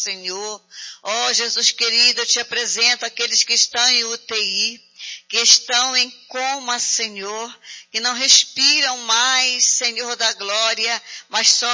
Senhor. Ó Jesus querido, eu te apresento aqueles que estão em UTI, que estão em coma, Senhor, que não respiram mais, Senhor da glória, mas só